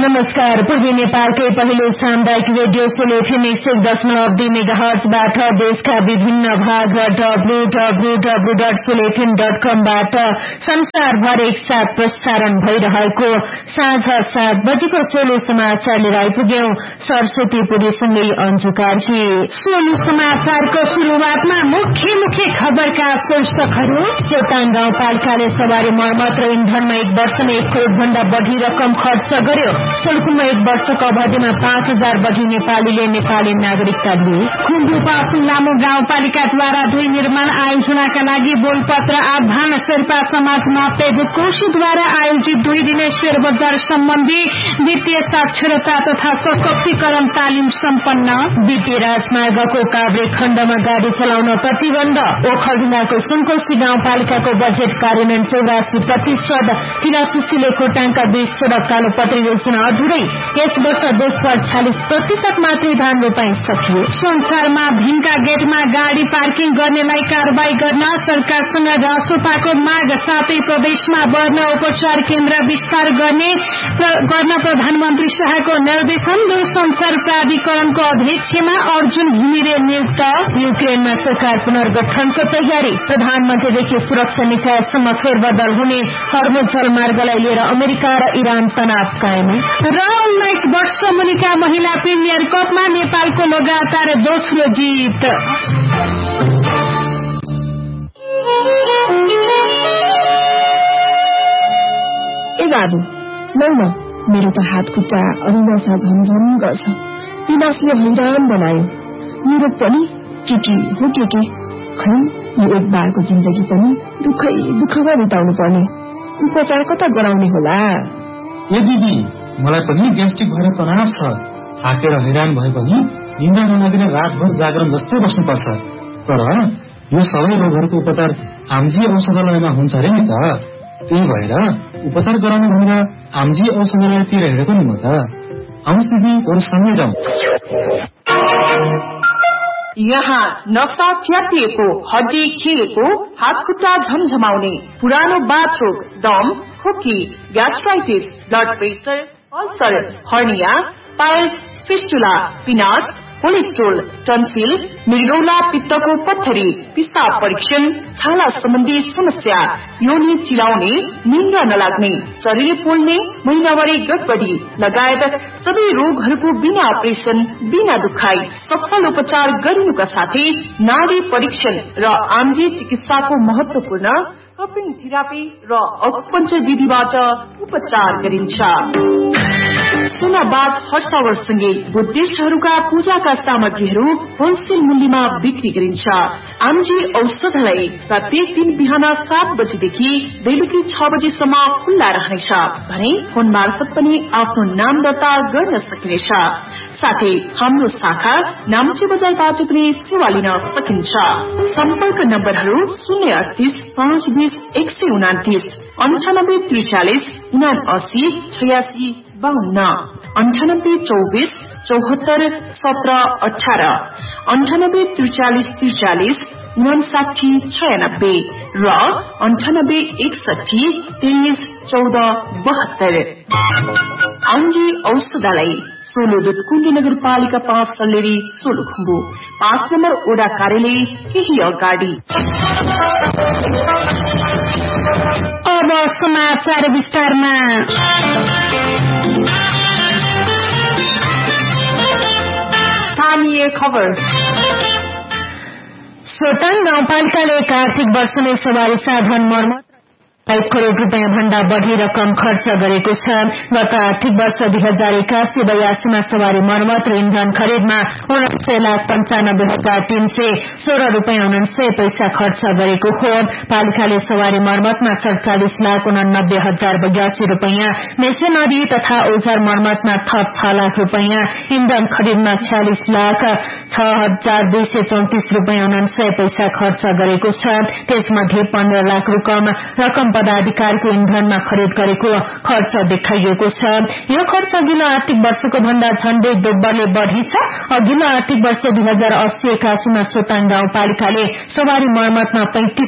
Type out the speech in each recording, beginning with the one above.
नमस्कार। पूर्वी नेपालकै पहिलो सामुदायिक रेडियो सोलेफेम 101.2 मेगाहर्जबाट देशका विभिन्न भाग र www.solefm.com बाट संसारभर एकसाथ प्रसारण भइरहेको साँझ 7 बजेको सोलु समाचार लिएर आइपुग्यौं। सरस्वती पुरीसँगै अन्जु कार्की। सोलु समाचारको शुरूआतमा मुख्य खबरका शीर्षकहरू। सोताङ गाउँपालिकाले सवारी मर्मत र इन्धनमा 1 वर्षमा 1 करोड़ भन्दा बढ़ी रकम खर्च गर्यो। सोलुखुम्बा 1 वर्षको अवधिमा 5000 बढ़ी नेपालीले नेपाली नागरिकता लिए। खुम्बु पासुङ लामो गाउँपालिकाद्वारा 2 निर्माण आयोजनाका लागि बोलपत्र आह्वान। शेर्पा समाज मापे कोशीद्वारा आयोजित 2 दिने शेयर बजार सम्बन्धी वित्तीय साक्षरता तथा सशक्तिकरण तालिम सम्पन्न। वित्तीय राजमार्गको काभ्रे खण्डमा गाड़ी चलाउन प्रतिबन्ध। ओखलढुङ्गाको सुनकोशी गाउँपालिकाको बजेट कार्यान्वयन 84%। किला सुशीले खोटाङका 20 सड़क कालोपत्री योजना अधुरै। यस वर्ष देशभर 40% मात्रै धान रोपाई सकियो। संसारमा भिमका गेटमा गाड़ी पार्किङ गर्नेलाई कारबाही गर्न सरकारसँग रासोपाको माग। सातै प्रदेशमा वर्ण उपचार केन्द्र विस्तार गर्न प्रधानमन्त्री शाहको निर्देशन। दूरसञ्चार प्राधिकरणको अध्यक्षमा अर्जुन घिमिरे नियुक्त। युक्रेनमा सरकार पुनर्गठनको तयारी। प्रधानमन्त्रीदेखि सुरक्षा निकायसम्म फेरबदल हुने। हर्मुज जलमार्गलाई लिएर अमेरिका र इरान तनाव कायम। र 19 वर्ष मुनिका महिला प्रिमियर कपमा नेपालको लगातार दोस्रो जित। ए बाबु लौ न, मेरो त हात खुट्टा अविनाशा झमझम गर्छ। विनाशले हैरान बनायो। मेरो पनि के हो के खै, यो एक बारको जिन्दगी पनि दुःखमा बिताउनु पर्ने। उपचार कता गराउने होला? ए दिदी, मलाई पनि ग्यास्ट्रिक भएर तनाव छ। थाकेर हैरान भए पनि निन्द्रा नलागेर रातभर जागरण जस्तै बस्नुपर्छ। तर यो सबै रोगहरूको उपचार आमजी औषधालयमा हुन्छ अरे नि त। त्यही भएर उपचार गराउनु भनेर आमजी औषधालयतिर हेरेको नि म त। आउनुहोस् दिदी, अरू सँगै जाउँ। यहाँ नसा च्यापिएको, हड्डी खिएको, हात खुट्टा झमझमाउने, पुरानो बाथरोग, दम, खोकी, gastritis, blood pressure, ulcer, hernia, piles, fistula, Pinaz, cholesterol, tonsil, मृगौला, पित्तको पत्थरी, पिसाब परीक्षण, छाला सम्बन्धी समस्या, योनि चिलाउने, निन्द्रा नलाग्ने, शरीर पोल्ने, महिनावारी गडबडी लगायत सबै रोगहरूको बिना अपरेशन, बिना दुखाई सफल उपचार गरिनुका साथै नाडी परीक्षण र आम्जी चिकित्साको महत्वपूर्ण कपिङ थेरापी र अकुपञ्चर विधिबाट उपचार गरिन्छ। सुनाबाद हर्षावरसँगै बुद्धिस्टहरूका पूजाका सामग्रीहरू होलसेल मूल्यमा बिक्री गरिन्छ। आमजी औषधालय प्रत्येक दिन बिहान 7 बजेदेखि बेलुकी 6 बजेसम्म खुल्ला रहनेछ भने फोन मार्फत पनि आफ्नो नाम दर्ता गर्न सकिनेछ। साथै हाम्रो शाखा नाम्ची बजारबाट पनि सेवा लिन सकिन्छ। सम्पर्क नम्बरहरू 038 520 129, 98 43 79 86 52, 98 24 74 17 18, 98 43 43 59 96 र 98 61 23 14 72। आमजी औषधालय सोलो दुधकुण्ड नगरपालिका 5 सल्लेरी सोलुखुम्बु 5 नम्बर ओडा कार्यालय केही अगाडि। अब समाचार विस्तारमा। स्थानीय खबर। सोताङ गाउँपालिकाले आर्थिक वर्षमै सवारी साधन मर्मत 1 करोड़ रूपियाँ भन्दा बढ़ी रकम खर्च गरेको छ। गत आर्थिक वर्ष 2081-82 मा सवारी मर्मत र इन्धन खरिदमा 49,95,316 रूपियाँ 49 पैसा खर्च गरेको हो। पालिकाले सवारी मर्मतमा 47,89,082 रूपियाँ, मेसिनरी तथा औजार मर्मतमा थप 6 लाख रूपियाँ, इन्धन खरिदमा 46,06,234 रूपियाँ 49 पैसा खर्च गरेको छ। त्यसमध्ये 15 लाख रकम पदाधिकारीको इन्धनमा खरिद गरेको खर्च देखाइएको छ। यो खर्च अघिल्लो आर्थिक वर्षको भन्दा झण्डै दोब्बरले बढ़ी छ। अघिल्लो आर्थिक वर्ष 2080-81 मा सोताङ गाउँपालिकाले सवारी मर्मतमा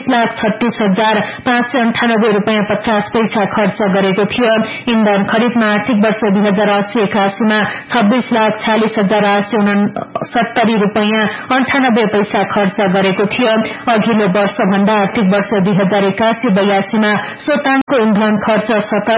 35,36,598 रूपियाँ 50 पैसा खर्च गरेको थियो। इन्धन खरिदमा आर्थिक वर्ष 2080-81 मा 26,46,869 रूपियाँ 98 पैसा खर्च गरेको थियो। अघिल्लो वर्ष भन्दा आर्थिक वर्ष 2081-82 मा सोताङको इन्धन खर्च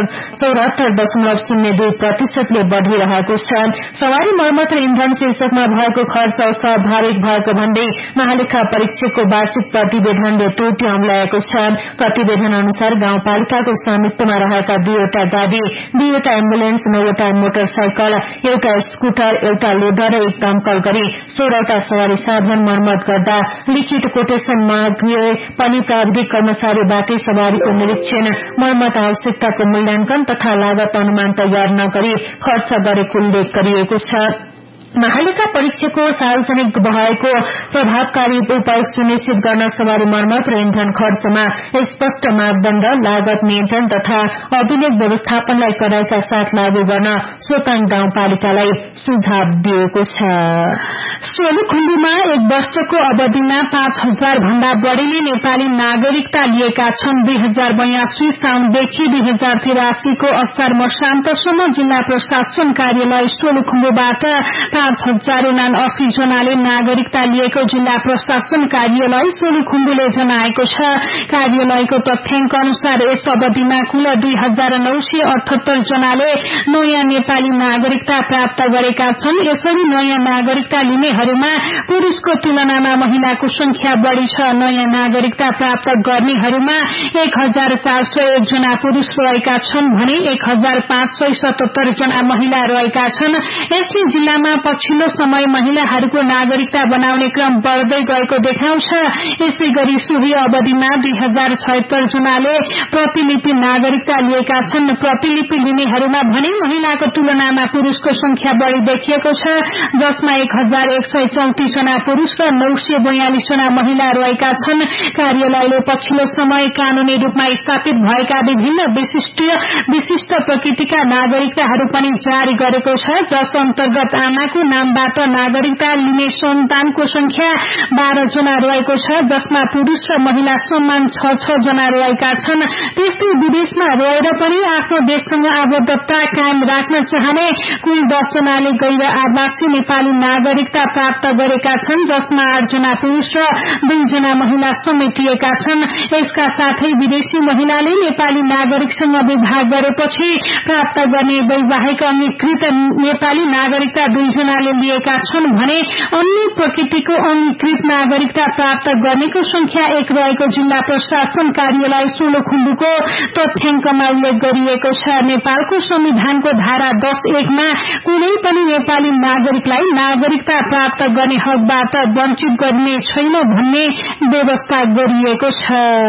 74.02% ले बढ़िरहेको छ। सवारी मर्मत र इन्धन शीर्षकमा भएको खर्च स्वाभाविक भएको भन्दै महालेखा परीक्षकको वार्षिक प्रतिवेदनले त्रुटि औंल्याएको छ। प्रतिवेदन अनुसार गाउँपालिकाको स्वामित्वमा रहेका 2वटा गाड़ी, 2वटा एम्बुलेन्स, 9वटा मोटरसाइकल, एउटा स्कुटर, एउटा लोडर र एक दमकल गरी 16वटा सवारी साधन मर्मत गर्दा लिखित कोटेशन मागे पनि प्राविधिक कर्मचारीबाटै सवारीको निरीक्षण, मर्मत आवश्यकताको मूल्याङ्कन तथा लागत अनुमान तयार नगरी खर्च गरेको उल्लेख गरिएको छ। महालेखा परीक्षकको सार्वजनिक भएको प्रभावकारी उपाय सुनिश्चित गर्न सवारी मर्मत र इन्धन खर्चमा स्पष्ट मापदण्ड, लागत नियन्त्रण तथा अभिलेख व्यवस्थापनलाई कडाइका साथ लागू गर्न सोताङ गाउँपालिकालाई सुझाव दिएको छ। सोलुखुम्बुमा 1 वर्षको अवधिमा 5,000 भन्दा बढ़ीले नेपाली नागरिकता लिएका छन्। 2082 साउनदेखि 2083 को असार मसान्तसम्म जिल्ला प्रशासन कार्यालय सोलुखुम्बुबाट 5,079 जनाले नागरिकता लिएको जिल्ला प्रशासन कार्यालय सोलुखुम्बुले जनाएको छ। कार्यालयको तथ्याङ्क अनुसार यस अवधिमा कुल 2,978 जनाले नयाँ नेपाली नागरिकता प्राप्त गरेका छन्। यसरी नयाँ नागरिकता लिनेहरूमा पुरूषको तुलनामा महिलाको संख्या बढ़ी छ। नयाँ नागरिकता प्राप्त गर्नेहरूमा 1,401 जना पुरूष रहेका छन् भने 1,577 जना महिला रहेका छन्। यसले जिल्लामा पछिल्लो समय महिलाहरूको नागरिकता बनाउने क्रम बढ़दै गएको देखाउँछ। यसै गरी सोही अवधिमा 2,076 जनाले प्रतिलिपि नागरिकता लिएका छन्। प्रतिलिपि लिनेहरूमा भने महिलाको तुलनामा पुरूषको संख्या बढ़ी देखिएको छ, जसमा 1,134 जना पुरूष र 942 जना महिला रहेका छन्। कार्यालयले पछिल्लो समय कानूनी रूपमा स्थापित भएका विभिन्न विशिष्ट प्रकृतिका नागरिकताहरू पनि जारी गरेको छ, जस अन्तर्गत आमाको नामबाट नागरिकता लिने सन्तानको संख्या 12 जना रहेको छ, जसमा पुरूष र महिला समान 6 जना रहेका छन्। त्यस्तै विदेशमा रहेर पनि आफ्नो देशसँग आबद्धता कायम राख्न चाहने कुल 10 जनाले गैर आवासीय नेपाली नागरिकता प्राप्त गरेका छन्, जसमा 8 जना पुरूष र 2 जना महिला समेटिएका छन्। यसका साथै विदेशी महिलाले नेपाली नागरिकसँग विवाह गरेपछि प्राप्त गर्ने वैवाहिक अंगीकृत नेपाली नागरिकता 2 जनाले लिएका छन् भने अन्य प्रकृतिको अंगीकृत नागरिकता प्राप्त गर्नेको संख्या 1 रहेको जिल्ला प्रशासन कार्यालय सोलुखुम्बुको तथ्याङ्कमा उल्लेख गरिएको छ। नेपालको संविधानको धारा 10(1) मा कुनै पनि नेपाली नागरिकलाई नागरिकता प्राप्त गर्ने हकबाट वञ्चित गर्ने छैन भन्ने व्यवस्था गरिएको छ।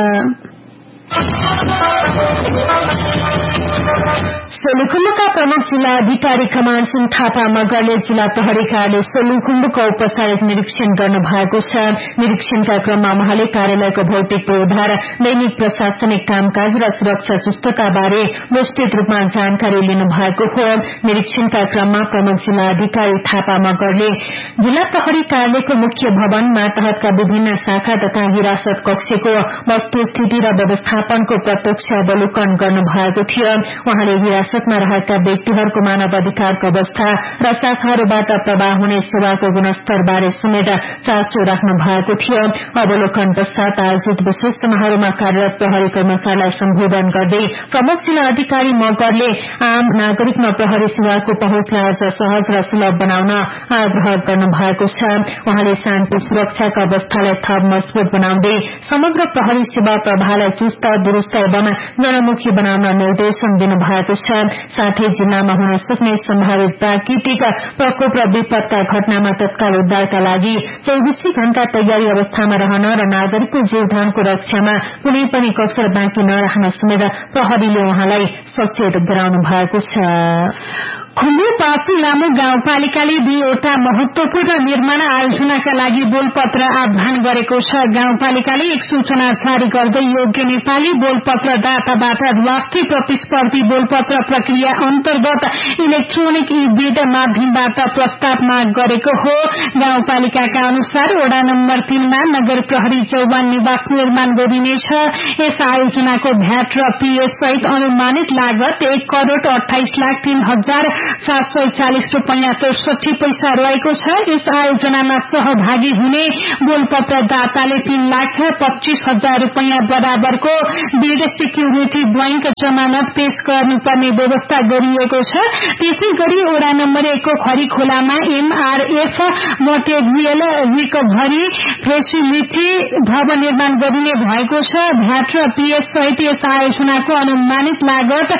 सोलुखुम्बुका प्रमुख जिल्ला अधिकारी कमान सिंह थापा मगरले जिल्ला प्रहरी कार्यालय सोलुखुम्बुको औपचारिक निरीक्षण गर्नु भएको छ। निरीक्षणका क्रममा उहाँले कार्यालयको भौतिक पूर्वाधार, दैनिक प्रशासनिक कामकाज र सुरक्षा चुस्तता बारे विस्तृत रूपमा जानकारी लिनु भएको हो। निरीक्षणका क्रममा प्रमुख जिल्ला अधिकारी थापा मगरले जिल्ला प्रहरी कार्यालयको मुख्य भवन, मातहतका विभिन्न शाखा तथा हिरासत कक्षको वस्तुस्थिति र व्यवस्थापनको प्रत्यक्ष अवलोकन गर्नु भएको थियो। उहाँले हिरासतमा रहेका व्यक्तिहरूको मानव अधिकारको अवस्था र शाखाहरूबाट प्रवाह हुने सेवाको गुणस्तर बारे समेत चासो राख्नु भएको थियो। अवलोकन पश्चात आयोजित विशेष समारोहमा कार्यरत प्रहरी कर्मचारीलाई सम्बोधन गर्दै प्रमुख जिल्ला अधिकारी मगरले आम नागरिकमा प्रहरी सेवाको पहुँचलाई अझ सहज र सुलभ बनाउन आग्रह गर्नु भएको छ। उहाँले शान्ति सुरक्षाका अवस्थालाई थप मजबूत बनाउँदै समग्र प्रहरी सेवा प्रवाहलाई चुस्त, दुरूस्त एवं जनमुखी बनाउन निर्देशन दिनु भएको छ। साथै जिल्लामा हुन सक्ने सम्भावित प्राकृतिक प्रकोप र विपदका घटनामा तत्काल उद्धारका लागि 24 घण्टा तयारी अवस्थामा रहन र नागरिकको जीवधनको रक्षामा कुनै पनि कसर बाँकी नराख्न समेत प्रहरीले उहाँलाई सचेत गराउनु भएको छ। खुम्बु पासी लामो गाउँपालिकाले 2वटा महत्वपूर्ण निर्माण आयोजनाका लागि बोलपत्र आह्वान गरेको छ। गाउँपालिकाले एक सूचना जारी गर्दै योग्य नेपाली बोलपत्र दाताबाट राष्ट्रिय प्रतिस्पर्धी बोलपत्र प्रक्रिया अन्तर्गत इलेक्ट्रोनिक ई-बिड माध्यमबाट प्रस्ताव माग गरेको हो। गाउँपालिकाका अनुसार वडा नम्बर 3 मा नगर प्रहरी चौबान निवास निर्माण गरिनेछ। यस आयोजनाको भ्याट र पीएस सहित अनुमानित लागत 1,28,03,440 रूपैयाँ 63 पैसा रहेको छ। यस आयोजनामा सहभागी हुने बोलपत्र दाताले 3,25,000 रूपैयाँ बराबरको बिड सिक्युरिटी बैंक जमानत पेश गर्नुपर्ने व्यवस्था गरिएको छ। त्यसै गरी वडा नम्बर 1 को खरी खोलामा एमआरएफ मटेरियल रिकभरी फेसिलिटी भवन निर्माण गरिने भएको छ। भ्याट र पीएस सहित यस आयोजनाको अनुमानित लागत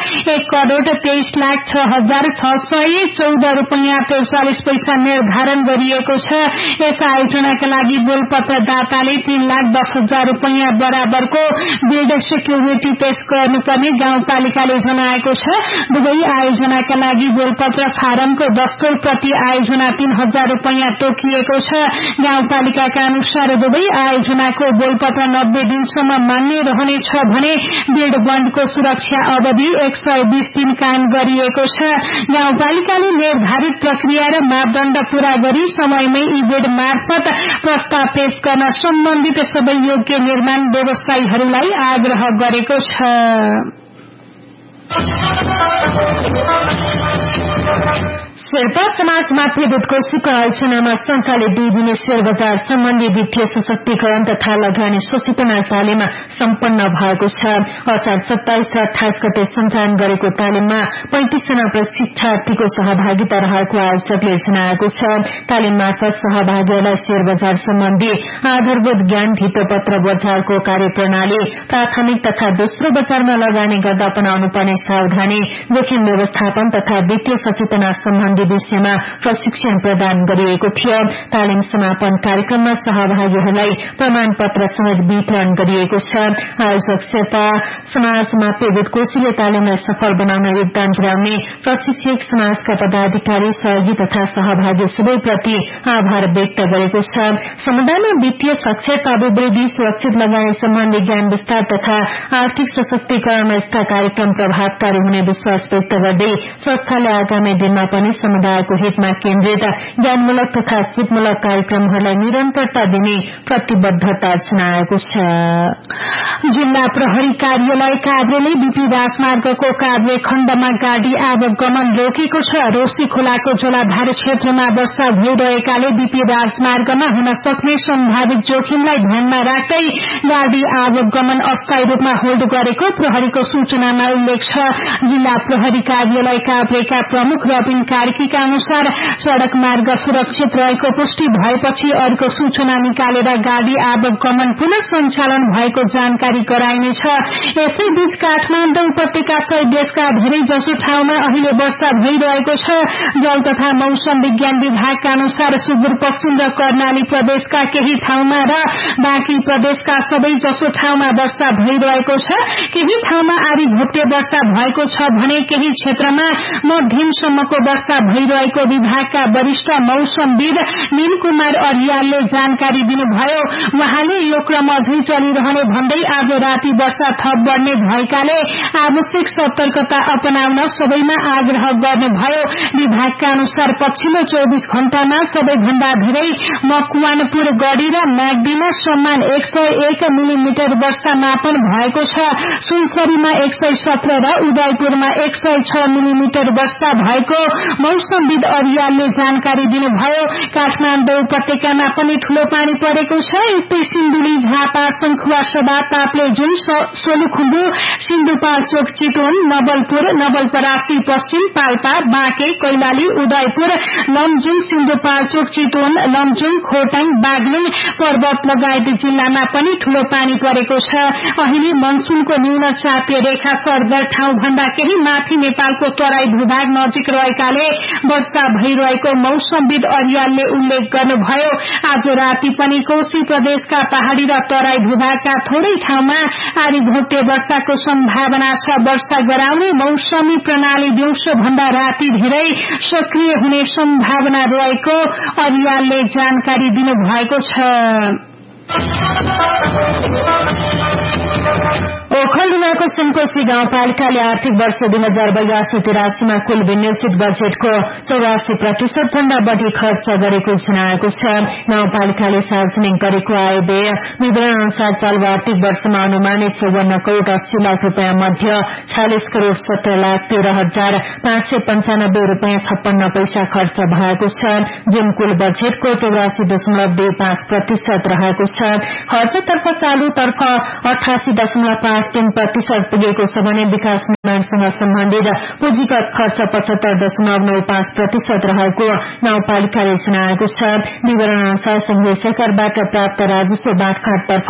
1,23,06,614 रूपैयाँ 43 पैसा निर्धारण गरिएको छ। यस आयोजनाका लागि बोलपत्र दाताले 3,10,000 रूपैयाँ बराबरको बिड सिक्युरिटी पेश गर्नुपर्ने गाउँपालिकाले जनाएको छ। दुवै आयोजनाका लागि बोलपत्र फारमको दस्तुर प्रति आयोजना 3,000 रूपैयाँ तोकिएको छ। गाउँपालिकाका अनुसार दुवै आयोजनाको बोलपत्र 90 दिनसम्म मान्य रहनेछ भने बिड बन्डको सुरक्षा अवधि 120 दिन कायम गरिएको छ। गाउँपालिकाले निर्धारित प्रक्रिया र मापदण्ड पूरा गरी समयमै ई-बिड मार्फत प्रस्ताव पेश गर्न सम्बन्धित सबै योग्य निर्माण व्यवसायीहरूलाई आग्रह गरेको छ। शेर्पा समाजमाथि वित्तकोषीको आयोजनामा सञ्चालित 2 दिने शेयर बजार सम्बन्धी वित्तीय सशक्तिकरण तथा लगानी सचेतना तालिममा सम्पन्न भएको छ। असार 27 र 28 गते सञ्चालन गरेको तालिममा 35 जना प्रशिक्षार्थीको सहभागिता रहेको आयोजकले जनाएको छ। तालिम मार्फत सहभागीहरूलाई शेयर बजार सम्बन्धी आधारभूत ज्ञान, धितोपत्र बजारको कार्यप्रणाली, प्राथमिक तथा दोस्रो बजारमा लगानी गर्दा अपनाउनुपर्ने सावधानी, जोखिम व्यवस्थापन तथा वित्तीय सचेतना सम्बन्धी विषयमा प्रशिक्षण प्रदान गरिएको थियो। तालिम समापन कार्यक्रममा सहभागीहरूलाई प्रमाणपत्र समेत वितरण गरिएको छ। आयोजक शेर्पा समाजमाथि वित्तकोषीले तालिमलाई सफल बनाउन योगदान पुर्याउने प्रशिक्षक, समाजका पदाधिकारी, सहयोगी तथा सहभागी सबैप्रति आभार व्यक्त गरेको छ। समुदायमा वित्तीय साक्षरता, अभिवृद्धि, सुरक्षित लगानी सम्बन्धी ज्ञान विस्तार तथा आर्थिक सशक्तिकरणमा यस्ता कार्यक्रम प्रभावकारी हुने विश्वास व्यक्त गर्दै संस्थाले आगामी दिनमा पनि समुदायको हितमा केन्द्रित ज्ञानमूलक तथा सिपमूलक कार्यक्रमहरूलाई निरन्तरता दिने प्रतिबद्धता जनाएको छ। जिल्ला प्रहरी कार्यालय काभ्रेले बीपी राजमार्गको काभ्रे खण्डमा गाड़ी आवागमन रोकेको छ। रोसी खोलाको जलाधार क्षेत्रमा वर्षा भइरहेकाले बीपी राजमार्गमा हुन सक्ने सम्भावित जोखिमलाई ध्यानमा राख्दै गाड़ी आवागमन अस्थायी रूपमा होल्ड गरेको प्रहरीको सूचनामा उल्लेख छ। जिल्ला प्रहरी कार्यालय काभ्रेका प्रमुख रबिन कार्कीका अनुसार सड़क मार्ग सुरक्षित रहेको पुष्टि भएपछि अर्को सूचना निकालेर गाड़ी आवागमन पुनः सञ्चालन भएको जानकारी गराइनेछ। यसैबीच काठमाडौँ उपत्यका सहित देशका धेरै जसो ठाउँमा अहिले वर्षा भइरहेको छ। जल तथा मौसम विज्ञान विभागका अनुसार सुदूरपश्चिम र कर्णाली प्रदेशका केही ठाउँमा र बाँकी प्रदेशका सबै जसो ठाउँमा वर्षा भइरहेको छ। केही ठाउँमा आधी घोप्टे वर्षा भएको छ भने केही क्षेत्रमा मध्यमसम्मको वर्षा भइरहेको विभागका वरिष्ठ मौसमविद नील कुमार अरियालले जानकारी दिनुभयो। उहाँले यो क्रम अझै चलिरहने भन्दै आज राति वर्षा थप बढ्ने भएकाले आवश्यक सतर्कता अपनाउन सबैमा आग्रह गर्नुभयो। विभागका अनुसार पछिल्लो 24 घण्टामा सबैभन्दा धेरै मकवानपुर गढ़ी र म्याग्दीमा सम्मान 101 मिलिमिटर वर्षा मापन भएको छ। सुनसरीमा 117 र उदयपुरमा 106 मिलिमिटर वर्षा भएको मौसमविद अरियालले जानकारी दिनुभयो। काठमाडौँ उपत्यकामा पनि ठूलो पानी परेको छ। यस्तै सिन्धुली, झापा, सङ्खुवा, सभा, ताप्लेजुङ, सोलुखुम्बु, सिन्धुपाल्चोक, चितवन, नवलपुर, नवलपरासी, पश्चिम, पाल्पा, बाँके, कैलाली, उदयपुर, लमजुङ, सिन्धुपाल्चोक, चितवन, लमजुङ, खोटाङ, बागलुङ, पर्वत लगायत जिल्लामा पनि ठूलो पानी परेको छ। अहिले मनसूनको न्यून चापीय रेखा सरदर ठाउँ भन्दा केही माथि नेपालको तराई भूभाग नजिक रहेकाले वर्षा भइरहेको मौसमविद अर्यालले उल्लेख गर्नुभयो। आज राति पनि कोशी प्रदेशका पहाड़ी र तराई भूभागका थोरै ठाउँमा आधी घोटे वर्षाको सम्भावना छ। वर्षा गराउने मौसमी प्रणाली दिउँसो भन्दा राति धेरै सक्रिय हुने सम्भावना रहेको अर्यालले जानकारी दिनुभएको छ। ओखलढुङ्गाको सुनकोशी गाउँपालिकाले आर्थिक वर्ष 2082-83मा कुल विनियोजित बजेटको 84% भन्दा बढ़ी खर्च गरेको जनाएको छ। गाउँपालिकाले सार्वजनिक गरेको आय व्यय विवरण अनुसार चालू आर्थिक वर्षमा अनुमानित 54 करोड़ 80 लाख रूपियाँ मध्ये 46 करोड़ 70 लाख 13,595 रूपियाँ 56 पैसा खर्च भएको छ, जुन कुल बजेटको 84.25% रहेको छ। खर्चतर्फ चालूतर्फ 88.53% पुगेको छ भने विकास निर्माणसँग सम्बन्धित पुँजीगत खर्च 75.95% रहेको गाउँपालिकाले जनाएको छ। विवरण अनुसार संघीय सरकारबाट प्राप्त राजस्व बाँडफाँडतर्फ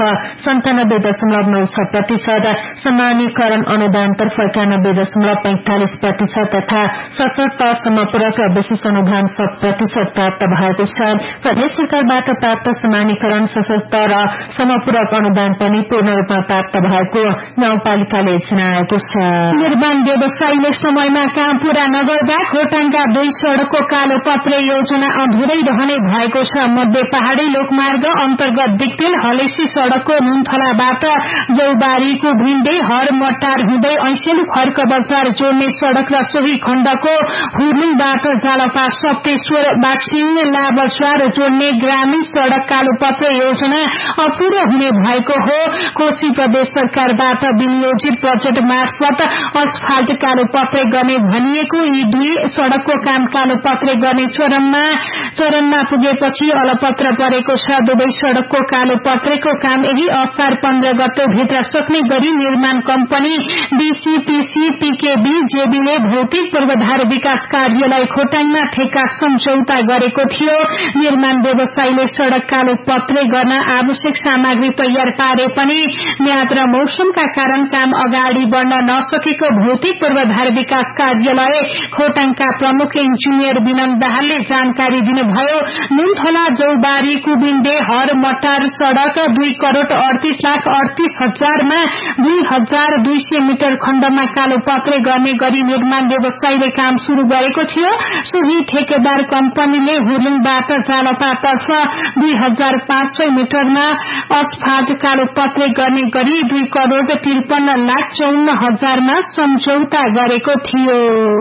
97.96%, सामान्यकरण अनुदानतर्फ 91.45% तथा सशक्त समपूरक र विशेष अनुदान 100% प्राप्त भएको छ। प्रदेश सरकारबाट प्राप्त सामान्यकरण सशक्त र समपूरक अनुदान पनि पूर्ण रूपमा प्राप्त भएको गाउँपालिकाले जनाएको छ। निर्माण व्यवसायीले समयमा काम पूरा नगर्दा खोटाङका 2 सड़कको कालो पत्र योजना अधुरै रहने भएको छ। मध्य पहाड़ी लोकमार्ग अन्तर्गत दिक्तेल हलेसी सड़कको नुनथलाबाट जौबारीको भिण्डे हरमटार हुँदै ऐसेलु खर्क बजार जोड्ने सड़क र सोही खण्डको हुर्लुङबाट जालपा सप्तेश्वर बाक्सिङ लाबरस्वार जोड्ने ग्रामीण सड़क कालो पत्र योजना अपूर्ण हुने भएको हो। कोशी प्रदेश सरकारबाट विनियोजित बजेट मार्फत अस्फाल्ट कालो पत्रे गर्ने भनिएको यी 2 सड़कको काम कालो पत्रे गर्ने चरणमा पुगेपछि अलपत्र परेको छ। दुवै सड़कको कालो पत्रेको काम यही असार 15 गते भित्र सक्ने गरी निर्माण कम्पनी डीसीपीसी पीकेबी जेबीले भौतिक पूर्वाधार विकास कार्यालय खोटाङमा ठेक्का सम्झौता गरेको थियो। निर्माण व्यवसायीले सड़क कालो पत्रे गर्न आवश्यक सामग्री तयार पारे पनि म्याद र मौसमका कारण काम अगाडि बढ़न नसकेको भौतिक पूर्वाधार विकास कार्यालय खोटाङका प्रमुख इन्जिनियर विनम दाहालले जानकारी दिनुभयो। नुनथला जौबारी कुबिन्डे हरमटार सड़क 2 करोड़ 38 लाख 38 हजारमा 2200 मिटर खण्डमा कालो पत्रे गर्ने गरी निर्माण व्यवसायीले काम शुरू गरेको थियो। सोही ठेकेदार कम्पनीले हुर्लुङबाट जालपातर्फ 2500 मिटरमा अस्फाल्ट कालो पत्रे गर्ने गरी 2 करोड़ 53 लाख 54 हजारमा सम्झौता गरेको थियो।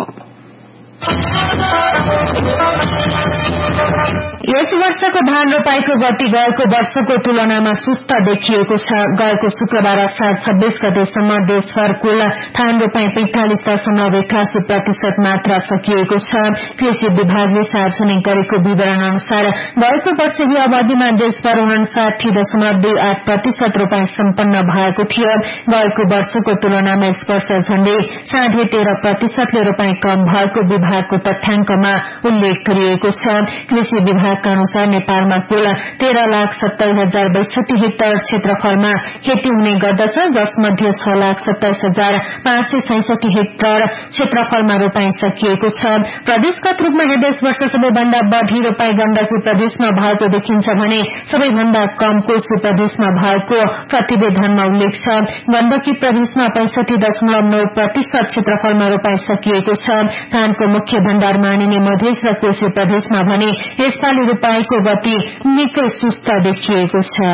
यस वर्षको धान रोपाईको गति गएको वर्षको तुलनामा सुस्त देखिएको छ। गएको शुक्रबार असार 26 गतेसम्म देशभर कुल धान रोपाई 45.81% मात्रा सकिएको छ। कृषि विभागले सार्वजनिक गरेको विवरण अनुसार गएको वर्षको अवधिमा देशभर 59.28% रोपाई सम्पन्न भएको थियो। गएको वर्षको तुलनामा यस वर्ष झण्डै 13.5% रोपाई कम भएको विभागको तथ्याङ्कमा उल्लेख गरिएको छ। कृषि विभागका अनुसार नेपालमा कुल 13,70,062 हेक्टर क्षेत्रफलमा खेती हुने गर्दछ, जसमध्ये 6,27,566 हेक्टर क्षेत्रफलमा रोपाई सकिएको छ। प्रदेशगत रूपमा हेर्दा यस वर्ष सबैभन्दा बढ़ी रोपाई गण्डकी प्रदेशमा भएको देखिन्छ भने सबैभन्दा कम कोशी प्रदेशमा भएको प्रतिवेदनमा उल्लेख छ। गण्डकी प्रदेशमा 65.9% क्षेत्रफलमा रोपाई सकिएको छ। धानको मुख्य भण्डार मानिने मधेस र कोशी प्रदेशमा भने यसपालि रोपाईको गति निकै सुस्त देखिएको छ।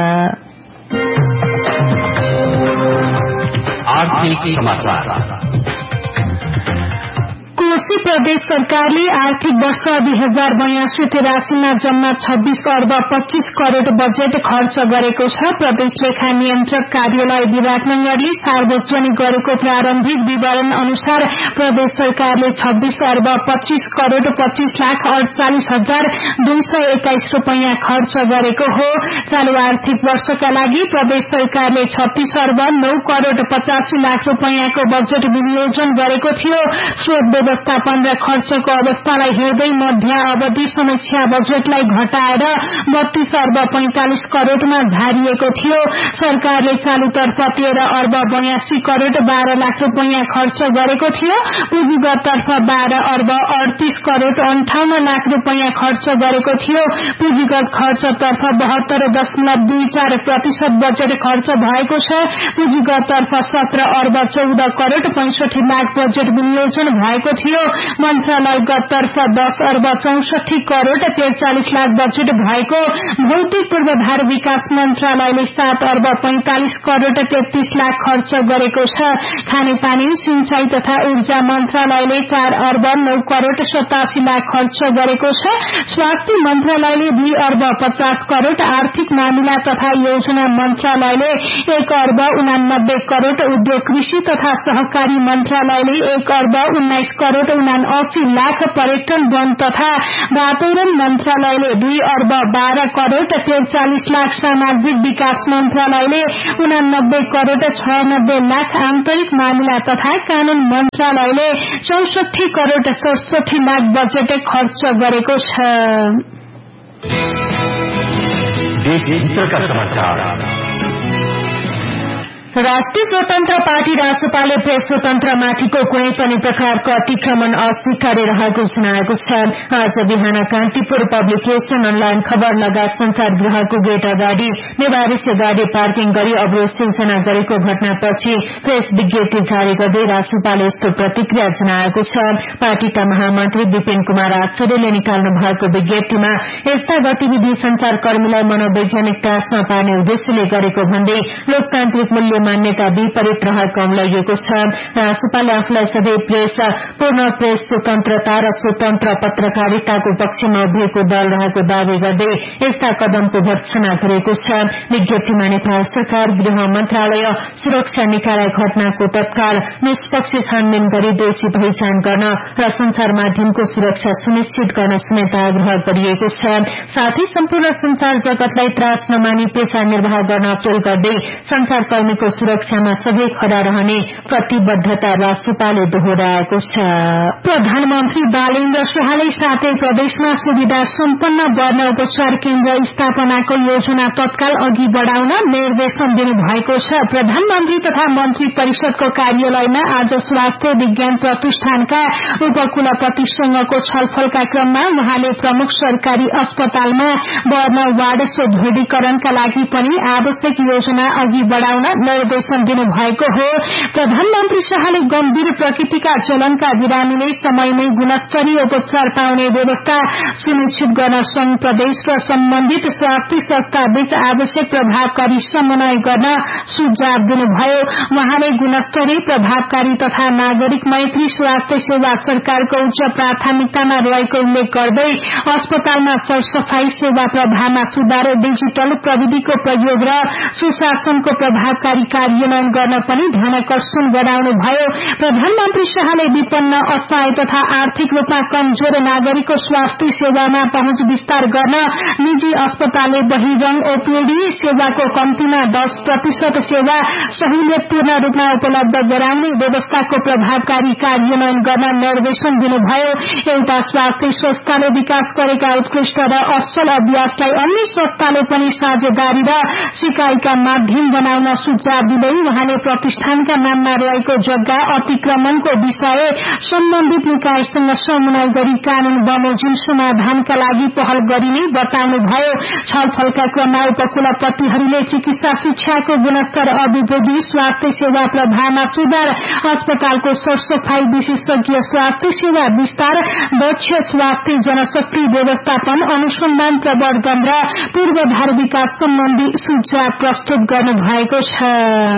आर्थिक समाचार। कोशी प्रदेश सरकारले आर्थिक वर्ष 2082-83मा जम्मा 26 अर्ब 25 करोड़ बजेट खर्च गरेको छ। प्रदेश लेखा नियन्त्रक कार्यालय विराटनगरले सार्वजनिक गरेको प्रारम्भिक विवरण अनुसार प्रदेश सरकारले 26 अर्ब 25 करोड़ 25 लाख 48 हजार 221 रूपैयाँ खर्च गरेको हो। चालू आर्थिक वर्षका लागि प्रदेश सरकारले 36 अर्ब 9 करोड़ 85 लाख रूपैयाँको बजेट विनियोजन गरेको थियो। स्रोत व्यवस्थापन केन्द्र खर्चको अवस्थालाई हेर्दै मध्य अवधि समीक्षा बजेटलाई घटाएर 32 अर्ब 45 करोड़मा झारिएको थियो। सरकारले चालुतर्फ 13 अर्ब 82 करोड़ 12 लाख रूपैयाँ खर्च गरेको थियो। पुँजीगततर्फ 12 अर्ब 38 करोड़ 58 लाख रूपैयाँ खर्च गरेको थियो। पुँजीगत खर्चतर्फ 72.24% बजेट खर्च भएको छ। पुँजीगततर्फ 17 अर्ब 14 करोड़ 65 लाख बजेट विनियोजन भएको थियो। मन्त्रालयगततर्फ 10 अर्ब 64 करोड़ 43 लाख बजेट भएको। भौतिक पूर्वाधार विकास मन्त्रालयले 7 अर्ब 45 करोड़ 33 लाख खर्च गरेको छ। खानेपानी सिंचाई तथा ऊर्जा मन्त्रालयले 4 अर्ब 9 करोड़ 87 लाख खर्च गरेको छ। स्वास्थ्य मन्त्रालयले 2 अर्ब 50 करोड़, आर्थिक मामिला तथा योजना मन्त्रालयले 1 अर्ब 89 करोड़, उद्योग कृषि तथा सहकारी मन्त्रालयले 1 अर्ब 19 करोड़ 79 लाख, पर्यटन वन तथा वातावरण मन्त्रालयले 2 अर्ब 12 करोड़ 43 लाख, सामाजिक विकास मन्त्रालयले 89 करोड़ 96 लाख, आन्तरिक मामिला तथा कानून मन्त्रालयले 64 करोड़ 64 लाख बजेट खर्च गरेको छ। राष्ट्रिय स्वतन्त्र पार्टी रासपाले प्रेस स्वतन्त्रमाथिको कुनै पनि प्रकारको अतिक्रमण अस्वीकार्य रहेको जनाएको छ। आज बिहान कान्तिपुर पब्लिकेशन अनलाइन खबर लगायत संचार गृहको गेट अगाडि नेवारिस गाडी पार्किङ गरी अवरोध सिर्जना गरेको घटनापछि प्रेस विज्ञप्ति जारी गर्दै रासपाले यस्तो प्रतिक्रिया जनाएको छ। पार्टीका महामन्त्री विपिन कुमार आचार्यले निकाल्नु भएको विज्ञप्तिमा यस्ता गतिविधि संचारकर्मीलाई मनोवैज्ञानिक त्रासमा पार्ने उद्देश्यले गरेको भन्दै लोकतान्त्रिक मूल्य मान्यता विपरीत रहेको औंल्याइएको छ। रासपाले आफूलाई सधैँ पूर्ण प्रेस स्वतन्त्रता र स्वतन्त्र पत्रकारिताको पक्षमा उभिएको दल रहेको दावी गर्दै यस्ता कदमको भर्त्सना गरेको छ। विज्ञप्तिमा नेपाल सरकार, गृह मन्त्रालय, सुरक्षा निकाय घटनाको तत्काल निष्पक्ष छानबिन गरी दोषी पहिचान गर्न र संचार माध्यमको सुरक्षा सुनिश्चित गर्न समेत आग्रह गरिएको छ। साथै सम्पूर्ण संचार जगतलाई त्रास नमानी पेशा निर्वाह गर्न अपील गर्दै संचारकर्मीको सुरक्षामा सबै खड़ा रहने प्रतिबद्धता रासपाले दोहोर्याएको छ। प्रधानमन्त्री बालेन्द्र शाहले 7 प्रदेशमा सुविधा सम्पन्न वर्ण उपचार केन्द्र स्थापनाको योजना तत्काल अघि बढ़ाउन निर्देशन दिनुभएको छ। प्रधानमन्त्री तथा मन्त्री परिषदको कार्यालयमा आज स्वास्थ्य विज्ञान प्रतिष्ठानका उपकुलपतिसँगको छलफलका क्रममा उहाँले प्रमुख सरकारी अस्पतालमा वर्ण वार्ड सुदृढीकरणका लागि पनि आवश्यक योजना अघि बढ़ाउन निर्देशन दिनुभएको हो। प्रधानमन्त्री शाहले गम्भीर प्रकृतिका ज्वलनका बिरामीले समयमै गुणस्तरीय उपचार पाउने व्यवस्था सुनिश्चित गर्न संघ प्रदेश र सम्बन्धित स्वास्थ्य संस्था बीच आवश्यक प्रभावकारी समन्वय गर्न सुझाव दिनुभयो। उहाँले गुणस्तरीय, प्रभावकारी तथा नागरिक मैत्री स्वास्थ्य सेवा सरकारको उच्च प्राथमिकतामा रहेको उल्लेख गर्दै अस्पतालमा सरसफाई सेवा प्रवाहमा सुधार, डिजिटल प्रविधिको प्रयोग र सुशासनको प्रभावकारी कार्यान्वयन गर्न पनि ध्यानकर्षण गराउनुभयो। प्रधानमन्त्री शाहले विपन्न, असहाय तथा आर्थिक रूपमा कमजोर नागरिकको स्वास्थ्य सेवामा पहुँच विस्तार गर्न निजी अस्पतालले बहिरंग ओपीडी सेवाको कम्तीमा 10% सेवा सहुलियतपूर्ण रूपमा उपलब्ध गराउने व्यवस्थाको प्रभावकारी कार्यान्वयन गर्न निर्देशन दिनुभयो। एउटा स्वास्थ्य संस्थाले विकास गरेका उत्कृष्ट र असल अभ्यासलाई अन्य संस्थाले पनि साझेदारी र सिकाइका माध्यम बनाउन सुझाव दिँदै उहाँले प्रतिष्ठानका नाममा रहेको जग्गा अतिक्रमणको विषय सम्बन्धित निकायसँग समन्वय गरी कानून बमोजिम समाधानका लागि पहल गरिने बताउनुभयो। छलफलका क्रममा उपकुलपतिहरूले चिकित्सा शिक्षाको गुणस्तर अभिवृद्धि, स्वास्थ्य सेवा प्रवाहमा सुधार, अस्पतालको सरसफाई, विशेषज्ञ स्वास्थ्य सेवा विस्तार, दक्ष स्वास्थ्य जनशक्ति व्यवस्थापन, अनुसन्धान प्रवर्धन र पूर्वाधार विकास सम्बन्धी सुझाव प्रस्तुत गर्नुभएको छ।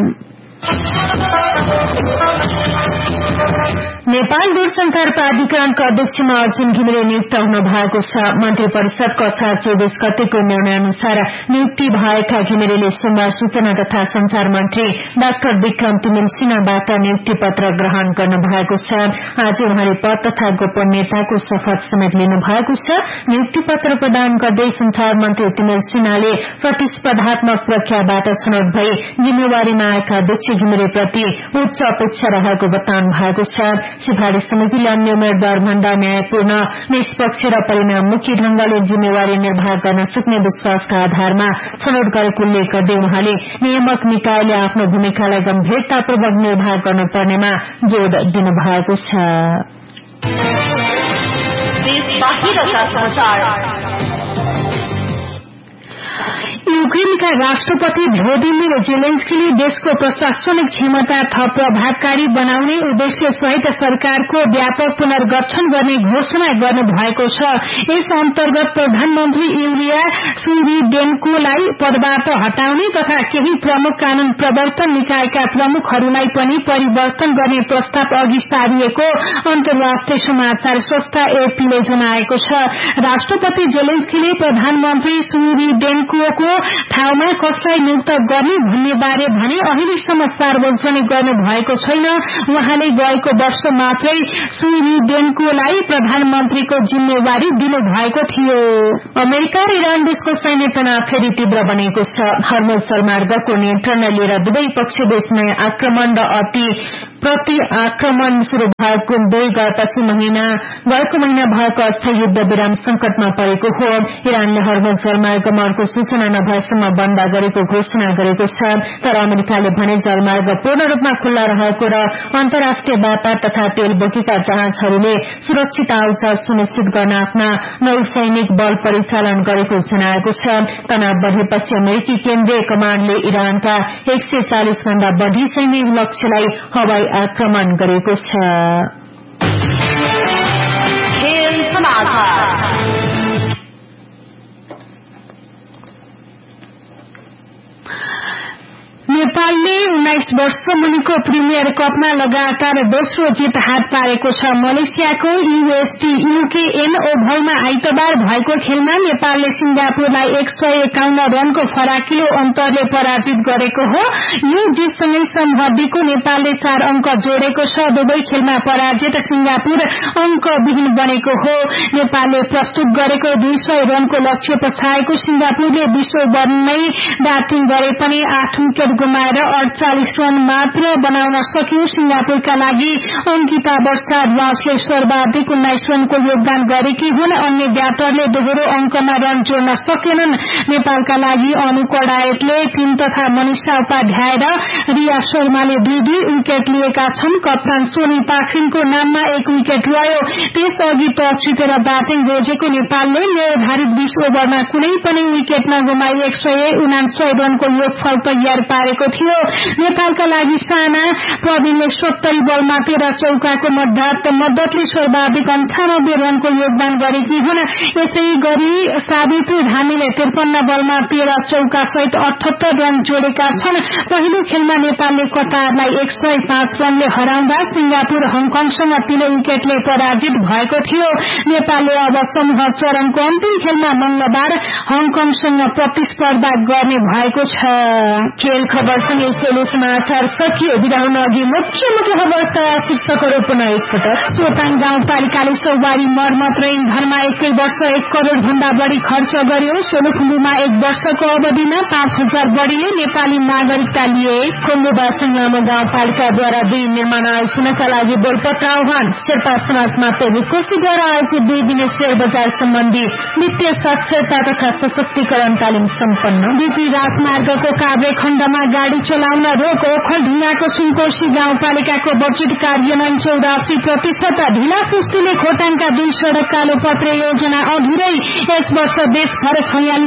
नेपाल दूरसंचार प्राधिकरणका अध्यक्षमा अर्जुन घिमिरे नियुक्त हुन भएको छ। मन्त्री परिषदको असार 24 गतेको निर्णय अनुसार नियुक्ति भएका घिमिरेले सोमबार सूचना तथा संचार मन्त्री डाक्टर विक्रम तिमिल सिन्हाबाट नियुक्ति पत्र ग्रहण गर्नु भएको छ। आज उहाँले पद तथा गोपनीयताको शपथ समेत लिनु भएको छ। नियुक्ति पत्र प्रदान गर्दै संचार मन्त्री तिमिल सिन्हाले प्रतिस्पर्धात्मक प्रक्रियाबाट छनौट भई जिम्मेवारीमा आएका अध्यक्ष केसी घिमिरेप्रति उच्च अपेक्षा रहेको बताउनु भएको छ। सिफारिश समितिले अन्य उम्मेद्वार भन्दा न्यायपूर्ण, निष्पक्ष र परिणाममुखी ढंगले जिम्मेवारी निर्वाह गर्न सक्ने विश्वासका आधारमा छनौट गरेको उल्लेख गर्दै उहाँले नियामक निकायले आफ्नो भूमिकालाई गम्भीरतापूर्वक निर्वाह गर्नुपर्नेमा जोड़ दिनुभएको छ। युक्रेनका राष्ट्रपति भ्लोदिमिर जेलेन्स्कीले देशको प्रशासनिक क्षमता थप प्रभावकारी बनाउने उद्देश्य सहित सरकारको व्यापक पुनर्गठन गर्ने घोषणा गर्नु भएको छ। यस अन्तर्गत प्रधानमन्त्री युलिया स्विरिडेन्कोलाई पदबाट हटाउने तथा केही प्रमुख कानून प्रवर्तन निकायका प्रमुखहरूलाई पनि परिवर्तन गर्ने प्रस्ताव अघि सारिएको अन्तर्राष्ट्रिय समाचार संस्था एपीले जनाएको छ। राष्ट्रपति जेलेन्स्कीले प्रधानमन्त्री स्विरिडेन्कोको ठाउँमा कसलाई नियुक्त गर्ने भन्ने बारे भने अहिलेसम्म सार्वजनिक गर्नु भएको छैन। उहाँले गएको वर्ष मात्रै स्विरिडेन्कोलाई प्रधानमन्त्रीको जिम्मेवारी दिनु भएको थियो। अमेरिका र इरान बीचको सैन्य तनाव फेरि तीव्र बनेको छ। हर्मुज जलमार्गको नियन्त्रण लिएर दुवै पक्ष बीचमा आक्रमण र प्रति आक्रमण शुरू भएको गएको महिना भएको अस्थायी युद्ध विराम संकटमा परेको हो। इरानले हर्मुज जलमार्गमा अर्को सूचना नभएसम्म बन्द गरेको घोषणा गरेको छ। तर अमेरिकाले भने जलमार्ग पूर्ण रूपमा खुल्ला रहेको र अन्तर्राष्ट्रिय व्यापार तथा तेल बोकीका जहाजहरूले सुरक्षित आउजाउ सुनिश्चित गर्न आफ्ना नौसैनिक बल परिचालन गरेको जनाएको छ। तनाव बढ़ेपछि अमेरिकी केन्द्रीय कमाण्डले इरानका 140 भन्दा बढ़ी सैनिक लक्ष्यलाई हवाई आक्रमण गरेको छ। नेपालले 19 वर्ष मुनिको प्रिमियर कपमा लगातार दोस्रो जित हात पारेको छ। मलेसियाको UST-UKN ओभलमा आइतबार भएको खेलमा नेपालले सिंगापुरलाई 151 रनको फराकिलो अन्तरले पराजित गरेको हो। यो जितसँगै समूह बीको नेपालले 4 अंक जोडेको छ। दुवै खेलमा पराजित सिंगापुर अंकविहीन बनेको हो। नेपालले प्रस्तुत गरेको 200 रनको लक्ष्य पछाएको सिंगापुरले 20 ओभरमै ब्याटिङ गरे पनि 8 विकेट गुमाएर 48 रन मात्र बनाउन सक्यो। सिंगापुरका लागि अंकिता बस्तारवासले सर्वाधिक 19 रनको योगदान गरेकी हुन्। अन्य ब्याटरले दोहोरो अंकमा रन जोड्न सकेनन्। नेपालका लागि अनु कडायतले 3 तथा मनिषा उपाध्याय र रिया शर्माले 2-2 विकेट लिएका छन्। कप्तान सोनी पाखरिनको नाममा 1 विकेट रह्यो। त्यसअघि टस जितेर ब्याटिङ रोजेको नेपालले निर्धारित 20 ओभरमा कुनै पनि विकेट नगुमाई 169 रनको योगफल तयार पारेको थियो। नेपालका लागि साना प्रवीणले 70 बलमा 13 चौकाको मद्दतले सर्वाधिक 98 रनको योगदान गरेकी हुन्। यसै गरी सावित्री धामीले 53 बलमा 13 चौका सहित 78 रन जोडेका छन्। पहिलो खेलमा नेपालले कतारलाई 105 रनले हराउँदा सिंगापुर हङकङसँग 3 विकेटले पराजित भएको थियो। नेपालले अब समूह चरणको अन्तिम खेलमा मंगलबार हङकङसँग प्रतिस्पर्धा गर्ने भएको छ। खेल खबरसँगै सेलु समाचार सकियो। विदा हुन अघि मुख्य खबरका शीर्षकहरू पुनः एकपटक। चोटाङ गाउँपालिकाले सौबारी मर्मत र इन्धनमा 1 वर्ष 1 करोड़ भन्दा बढ़ी खर्च गर्यो। सोलुखुम्बुमा 1 वर्षको अवधिमा 5000 बढ़ीले नेपाली नागरिकता लिए। खुम्बुवासी लामो गाउँपालिकाद्वारा 2 निर्माण आयोजनाका लागि बोलपत्र आह्वान। शेर्पा समाजमा कोशीद्वारा आयोजित 2 दिने शेयर बजार सम्बन्धी वित्तीय साक्षरता तथा सशक्तिकरण तालिम सम्पन्न। बीपी राजमार्गको काभ्रे खण्डमा गाड़ी चलाउन रोक। ओखलढुङ्गाको सुनकोशी गाउँपालिकाको बजेट कार्यान्वयन 84%। ढिला सुस्तीले खोटाङका 2 सड़क कालोपत्रे योजना अधुरै। यस वर्ष देशभर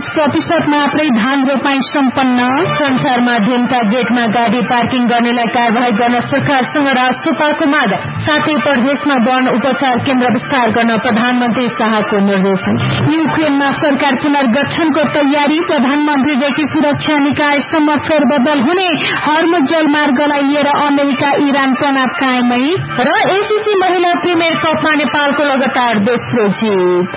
46% मात्रै धान रोपाई सम्पन्न। संसार माध्यमका गेटमा गाड़ी पार्किङ गर्नेलाई कारवाही गर्न सरकारसँग राष्ट्रपाको माग। साथै प्रदेशमा वन उपचार केन्द्र विस्तार गर्न प्रधानमन्त्री शाहको निर्देशन। युक्रेनमा सरकार पुनर्गठनको तयारी। प्रधानमन्त्रीदेखि सुरक्षा निकायसम्म फेरबदल हुने। हर्मुज जलमार्गलाई लिएर अमेरिका इरान तनाव कायमै। र एसीसी महिला प्रिमियर कपमा नेपालको लगातार दोस्रो जित।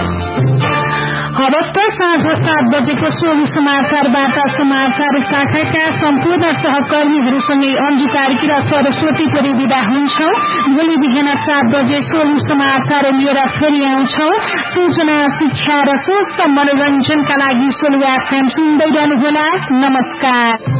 अवस्था साँझ 7 बजेको सोलु समाचारबाट समाचार शाखाका सम्पूर्ण सहकर्मीहरूसँगै अन्जु कार्की र सरस्वती परि विदा हुन्छौं। भोलि बिहान 7 बजे सोलु समाचार लिएर फेरि आउँछौं। सूचना, शिक्षा र स्वस्थ मनोरञ्जनका लागि सोलु एफएम सुन्दै रहनुहोला। नमस्कार।